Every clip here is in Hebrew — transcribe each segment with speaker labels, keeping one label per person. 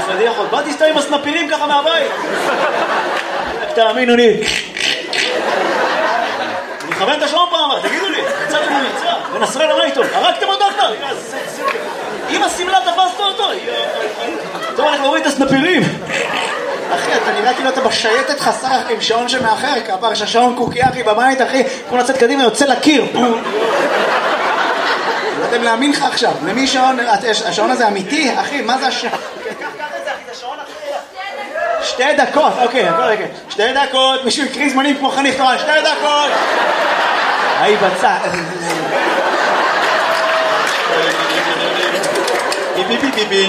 Speaker 1: פדיחות. באתי סתם עם הסנפירים ככה מהבית. תאמינו לי. אני מכוון את השעון פעם, תגידו לי, יצאתם למבצע, ונסראללה מה איתו? הרגתם אותו כבר? אם הסמלה תפסת אותו. טוב, אנחנו רואים את הסנפירים. אחי, אתה נראה כאילו אתה בשייטת חסר עם שעון שמאחר, כפר שהשעון קוקי אחי בבית, אחי, כמו לצאת קדימה יוצא לקיר. לא יודעים להאמין לך עכשיו, למי שעון, השעון הזה אמיתי? אחי, מה זה השעון? קח את זה אחי, זה שעון אחי. 2 דקות, אוקיי, 2 דקות, מישהו יקריא זמנים כמו חניך תורן, 2 דקות. היי בצע. ביבי ביבי.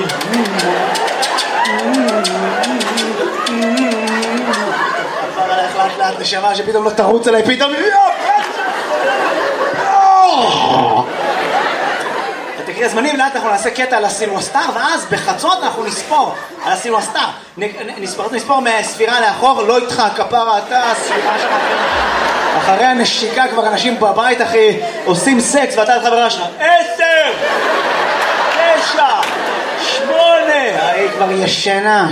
Speaker 1: עבר עליך לאט נשמה שפתאום לא תרוץ עליי פתאום. תקריא הזמנים, לאט אנחנו נעשה קטע על הסילואסטר, ואז בחצות אנחנו נספור על הסילואסטר. נספור מהספירה לאחור, לא איתך, כפרה אתה, הספירה שלך. אחרי הנשיקה כבר אנשים בבית אחי עושים סקס ואתה את חברה שלך. 10, 9, 8, היא כבר ישנה.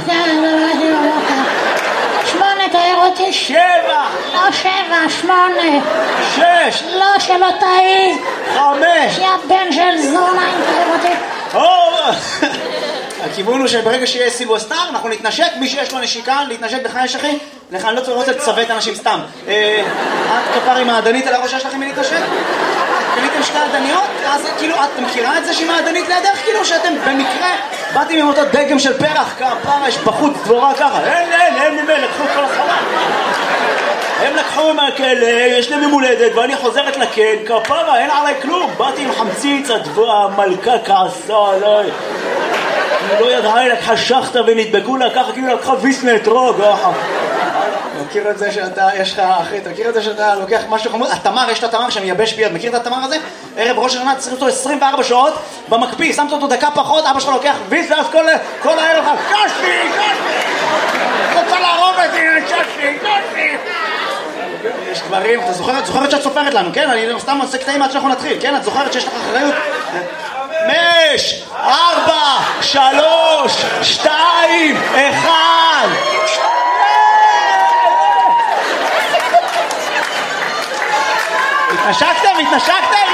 Speaker 2: 8 תאר אותי.
Speaker 1: 7,
Speaker 2: לא 7, 8.
Speaker 1: 6,
Speaker 2: לא שלא תאי.
Speaker 1: 5.
Speaker 2: יא בן של זונה אם תאר אותי.
Speaker 1: הכיוון הוא שברגע שיהיה סילואסטר אנחנו נתנשק, מי שיש לו נשיקה להתנשק בך יש אחי. לך אני לא רוצה לצוות אנשים סתם. את כפר עם העדנית על הראש שלכם להתנשק? קניתם 2 עדניות? אז כאילו את מכירה את זה שהיא העדנית לידך? כאילו שאתם במקרה באתם עם אותו דגם של פרח כפר, יש בחוץ דבורה ככה. אין ממנו, לקחו את כל הסחורה. הם לקחו מהכלא, יש להם ממולדת ואני חוזרת לכן, כפרה, אין עליי כלום. באתי עם חמציץ, המלכה כעסה עליי. לא ידעה, היא לקחה שחטה ונדבקו לה ככה, כאילו לקחה ויסנה אתרוג. מכיר את זה שאתה, יש לך אחי, אתה מכיר את זה שאתה לוקח משהו חמוד? התמר, יש את התמר שמייבש ביד, מכיר את התמר הזה? ערב ראש השנה צריך אותו 24 שעות במקפיא, שמת אותו דקה פחות, אבא שלך לוקח ויס, ואז כל הערב לך, קשי! רוצה להרוג אותי, קשי! יש דברים, אתה זוכרת שאת סופרת לנו, כן? אני סתם עושה קטעים עד שאנחנו נתחיל, כן? את זוכרת שיש לך אחריות? 5, 4, 3, 2, 1. התנשקתם?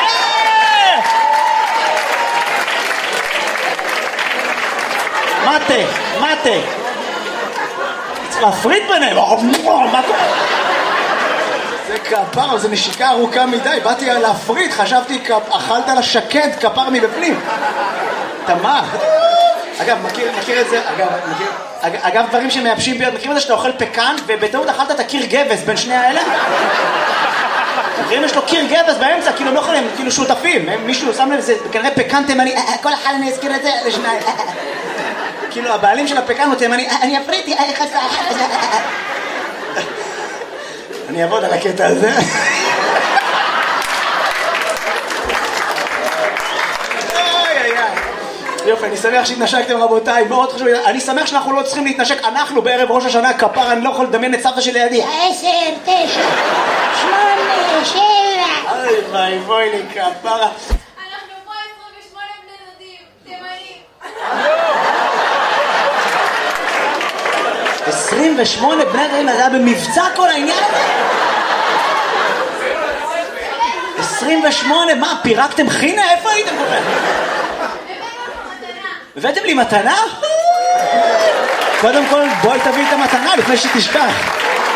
Speaker 1: מטה. צריך להפריד ביניהם. מה קורה? זה כפר, זה נשיקה ארוכה מדי. באתי להפריד, חשבתי אכלת על השקד כפר מבפנים. תמר. אגב, מכיר את זה? אגב, דברים שמייבשים ביד, מכיר את זה שאתה אוכל פקן ובטעות אכלת את הקיר גבס בין שני האלה? אם יש לו קיר גבס באמצע, כאילו הם לא יכולים, כאילו שותפים, מישהו שם לב, זה כנראה פקן תימני, כל אחד אני אזכיר את זה לשניים. כאילו הבעלים של הפקן הוא תימני, אני אפריתי, אני אעבוד על הקטע הזה. יופי, אני שמח שהתנשקתם רבותיי, מאוד חשוב, אני שמח שאנחנו לא צריכים להתנשק, אנחנו בערב ראש השנה כפר, אני לא יכול לדמיין את סבתא שלי לידי.
Speaker 2: 10, 9, 8, 7.
Speaker 1: אוי בואי לי כפרה.
Speaker 3: אנחנו פה 28 בני דודים, תימנים.
Speaker 1: 28 בני דודים, זה היה במבצע כל העניין הזה? 28, מה, פירקתם חינה? איפה הייתם כל כך? הבאתם לי מתנה? קודם כל בואי תביא את המתנה לפני שתשכח.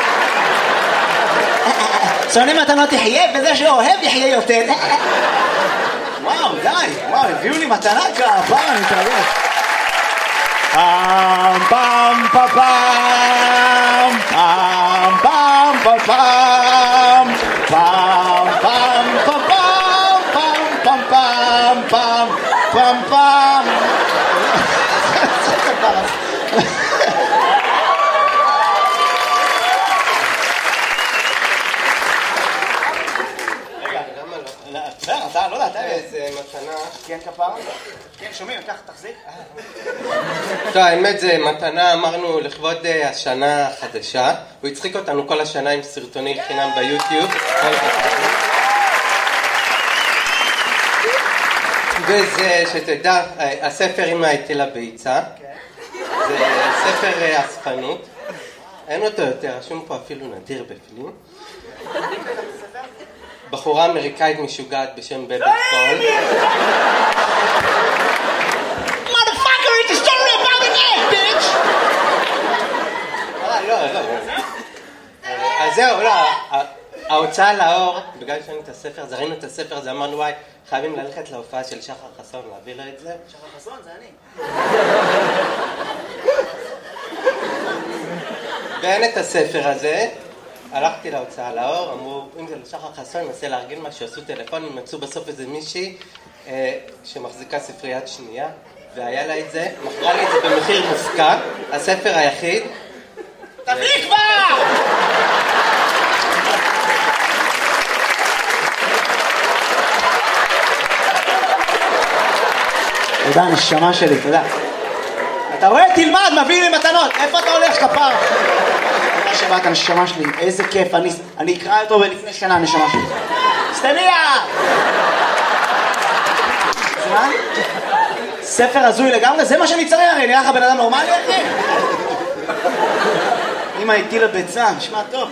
Speaker 1: שונא מתנות יחיה וזה שאוהב יחיה יותר. וואו די, וואו הביאו לי מתנה כפר, אני מתרגש. פעם פעם פעם פעם פעם פעם פעם פעם פעם פעם פעם פעם פעם פעם. אתה לא יודע, אתה איזה מתנה. כן כפר? כן שומעים, ככה תחזיק.
Speaker 4: טוב, האמת זה מתנה, אמרנו לכבוד השנה החדשה. הוא הצחיק אותנו כל השנה עם סרטוני חינם ביוטיוב. וזה שתדע, הספר אמא הייתי לה ביצה. זה ספר אספנות. אין אותו יותר, רשום פה אפילו נדיר בפנים. בחורה אמריקאית משוגעת בשם בבל סול.
Speaker 1: Motherfucker, it's a story about an egg, bitch!
Speaker 4: לא. אז זהו, לא. ההוצאה לאור, בגלל שראינו את הספר, זרינו את הספר הזה, אמרנו וואי, חייבים ללכת להופעה של שחר חסון, להביא לו את זה.
Speaker 1: שחר חסון, זה אני.
Speaker 4: ואין את הספר הזה, הלכתי להוצאה לאור, אמרו, אם זה לשחר חסון, ננסה להרגיל משהו, עשו טלפונים, מצאו בסוף איזה מישהי שמחזיקה ספריית שנייה, והיה לה את זה, מכרה לי את זה במחיר מופקע, הספר היחיד.
Speaker 1: תביא כבר! תודה, נשמה שלי, תודה. אתה רואה? תלמד, מביא לי מתנות. איפה אתה הולך, כפר? תודה שבאת, נשמה שלי. איזה כיף. אני אקרא אותו לפני שנה, נשמה שלי. סטניה! זה מה? ספר הזוי לגמרי? זה מה שאני צריך, הרי נראה לך בן אדם נורמלי, אחי? אמא הטילה ביצה, נשמע טוב.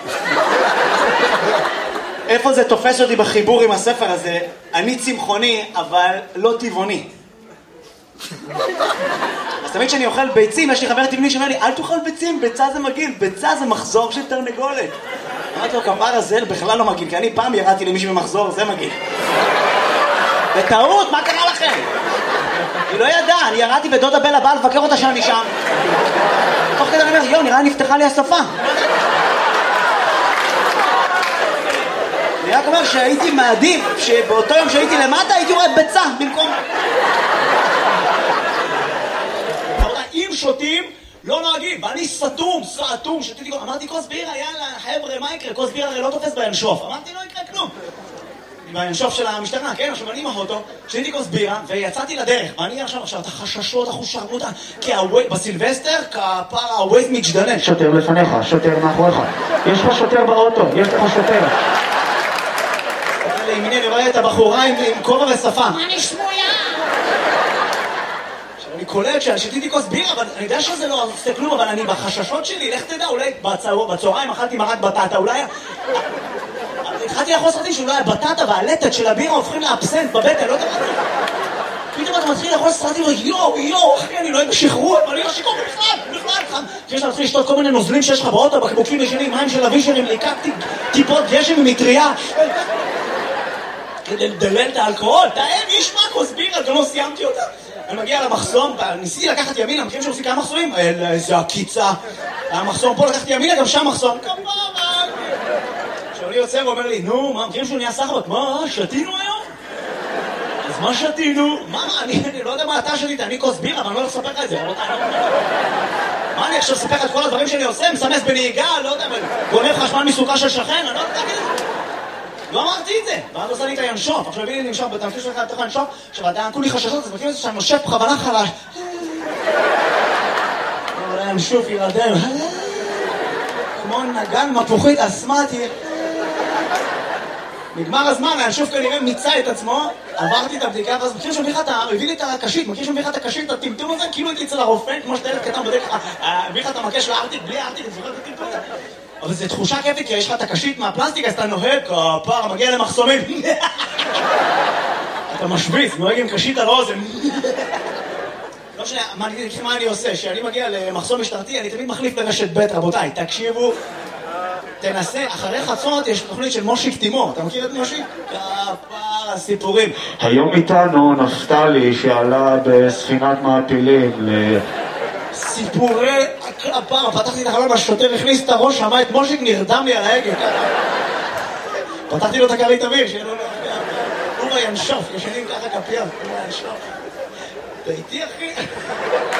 Speaker 1: איפה זה תופס אותי בחיבור עם הספר הזה? אני צמחוני, אבל לא טבעוני. אז תמיד כשאני אוכל ביצים, יש לי חבר טבעוני שאומר לי, אל תאכל ביצים, ביצה זה מגעיל, ביצה זה מחזור של תרנגולת. אמרתי לו, כפר הזה בכלל לא מגעיל, כי אני פעם ירדתי למישהו במחזור, זה מגעיל. בטעות, מה קרה לכם? היא לא ידעה, אני ירדתי ודודה בלה באה לבקר אותה שאני שם. תוך כדי אני אומר, יו, נראה נפתחה לי השפה. אני רק אומר שהייתי מעדיף, שבאותו יום שהייתי למטה הייתי רואה ביצה במקום... אם שותים, לא נוהגים, ואני סתום, שתיתי, אמרתי כוס בירה, יאללה, חבר'ה, מה יקרה? כוס בירה הרי לא תופס בינשוף. אמרתי, לא יקרה כלום. בינשוף של המשטרה, כן, עכשיו אני עם האוטו, שתיתי כוס בירה, ויצאתי לדרך. ואני עכשיו, את החששות, החושרמותה, כי בסילבסטר, כפר הווייז מתג'דנן. שוטר לפניך, שוטר מאחוריך. יש לך שוטר באוטו, יש לך שוטר. לימיני, אני רואה את הבחורה עם כובע ושפה.
Speaker 2: אני שמויה.
Speaker 1: אני קולט ששתיתי כוס בירה, אבל אני יודע שזה לא עושה כלום, אבל אני בחששות שלי, לך תדע, אולי בצהריים אכלתי מרק בטטה, אולי... התחלתי לאכול סרטים שאולי הבטטה והלטת של הבירה הופכים לאבסנט בבטן, לא יודע מה. פתאום אתה מתחיל לאכול סרטים, יואו, אחי, אני לא אוהב שחרור, אבל אני לא שיקור בכלל. אחרי שאתה מתחיל לשתות כל מיני נוזלים שיש לך באוטו, בקבוקים ישנים, מים של אבישרים, ליקקתי טיפות גשם ומטריה. כדי לדלל את האלכוהול, יש מה כוס בירה, גם לא סיימתי אותה. אני מגיע למחסום, ניסיתי לקחת ימינה, מכירים שעושים כמה מחסומים? איזה הקיצה. המחסום פה לקחתי ימינה, גם שם מחסום. כפרה! כשאני יוצא ואומר לי, נו, מה, מכירים שהוא נהיה סחבק? מה, שתינו היום? אז מה שתינו? מה, אני לא יודע מה אתה שתית, אני כוס בירה, אבל אני לא הולך לספר לך את זה. מה, אני עכשיו אספר לך את כל הדברים שאני עושה? מסמס בנהיגה, לא יודע, גונב חשמל מסוכה של שכן, אני לא יודע להגיד את זה. לא אמרתי את זה, ואז עושה לי את הינשוף. עכשיו הנה לי נמשוף, בתמכיר שלך לתוך הינשוף, עכשיו אתה כולי חששות, אז מכיר את זה שאני נושף בכוונה חלש. אבל הינשוף ירדם. כמו נגן מפוחית אסמטי. נגמר הזמן, הינשוף כנראה מיצה את עצמו, עברתי את הבדיקה, ואז מכיר שמביא לך את הביא לי את הקשית, מכיר שמביא לך את הקשית, את הטמטום הזה, כאילו הייתי אצל הרופא, כמו שאתה ילד קטן בודק לך, הביא לך את המקש לארטיק, בלי ארטיק, זוכר את הטמטום הזה. אבל זו תחושה כיפית, כי יש לך את הקשית מהפלסטיק, אז אתה נוהג, כפר, מגיע למחסומים. אתה משוויץ, נוהג עם קשית על אוזן. לא משנה, מה אני עושה? כשאני מגיע למחסום משטרתי, אני תמיד מחליף לרשת ב', רבותיי, תקשיבו, תנסה, אחרי חצות יש תוכנית של מושיק תימור, אתה מכיר את מושיק? כפר, הסיפורים.
Speaker 5: היום איתנו נפתלי שעלה בספינת מעפילים
Speaker 1: סיפורי הפעם, פתחתי את החלון, השוטר הכניס את הראש, שמע את מושיק, נרדם לי על ההגה. פתחתי לו את הכרית אוויר, שיהיה לו הוא בינשוף, ישנים ככה כפיות, הוא בינשוף. אתה איתי אחי?